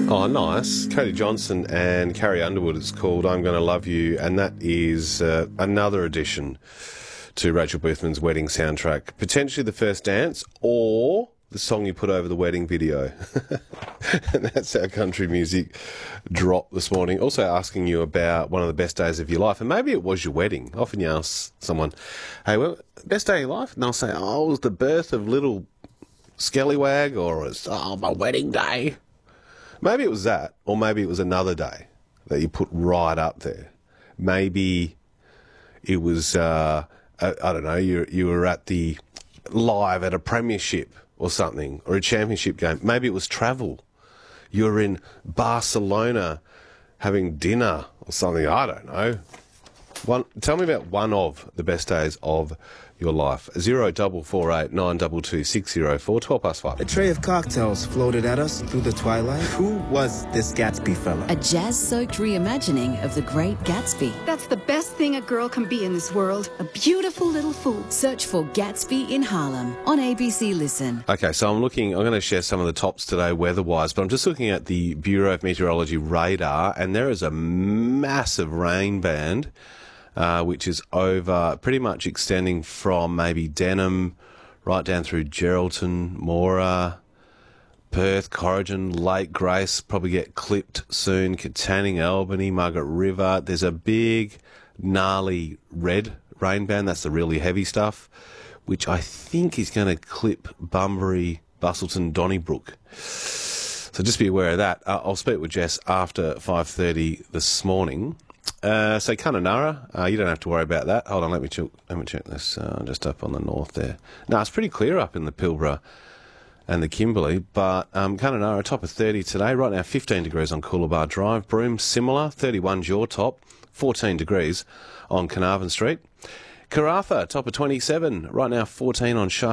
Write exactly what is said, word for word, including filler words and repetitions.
Oh, nice. Cody Johnson and Carrie Underwood. It's called I'm Gonna Love You, and that is uh, another addition to Rachel Boothman's wedding soundtrack. Potentially the first dance or the song you put over the wedding video. And that's our country music drop this morning. Also asking you about one of the best days of your life, and maybe it was your wedding. Often you ask someone, hey, well, best day of your life? And they'll say, oh, it was the birth of little Skellywag, or it's, oh, my wedding day. Maybe it was that, or maybe it was another day that you put right up there. Maybe it was, uh, I, I don't know, you you were at the live at a premiership or something, or a championship game. Maybe it was travel. You were in Barcelona having dinner or something. I don't know. One, tell me about one of the best days of your life. Zero double four eight nine two two six zero four, twelve past five. A tray of cocktails floated at us through the twilight. Who was this Gatsby fella? A jazz-soaked reimagining of The Great Gatsby. That's the best thing a girl can be in this world. A beautiful little fool. Search for Gatsby in Harlem on A B C Listen. Okay, so I'm looking, I'm going to share some of the tops today weather-wise, but I'm just looking at the Bureau of Meteorology radar, and there is a massive rain band Uh, which is over, pretty much extending from maybe Denham right down through Geraldton, Mora, Perth, Corrigan, Lake Grace, probably get clipped soon, Katanning, Albany, Margaret River. There's a big, gnarly red rain band, that's the really heavy stuff, which I think is going to clip Bunbury, Bustleton, Donnybrook. So just be aware of that. Uh, I'll speak with Jess after five thirty this morning. Uh, so Kununurra, uh, you don't have to worry about that. Hold on, let me check, let me check this. Uh, just up on the north there. No, it's pretty clear up in the Pilbara and the Kimberley, but um, Kununurra, top of thirty today. Right now, fifteen degrees on Coolabah Drive. Broome, similar, thirty-one's your top, fourteen degrees on Carnarvon Street. Karratha, top of twenty-seven. Right now, fourteen on Sharp.